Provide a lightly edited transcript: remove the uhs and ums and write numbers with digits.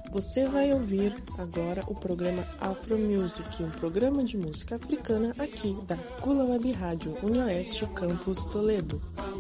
Você vai ouvir agora o programa Afro Music, um programa de música africana aqui da Gula Web Rádio UniOeste Campus Toledo.